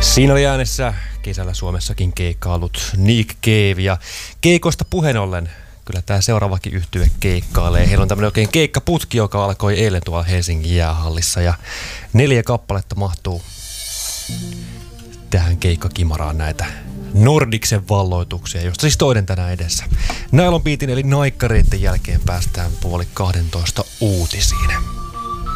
Siinä oli äänessä kesällä Suomessakin keikkaillut Nick Cave, ja keikosta puheen ollen kyllä tämä seuraavakin yhtye keikkailee. Heillä on tämmöinen oikein keikkaputki, joka alkoi eilen tuolla Helsingin jäähallissa, ja 4 kappaletta mahtuu tähän keikkakimaraan näitä Nordicsen valloituksia, josta siis toinen tänään edessä. Nylon Beatin eli naikkareiden jälkeen päästään 11:30 uutisiin.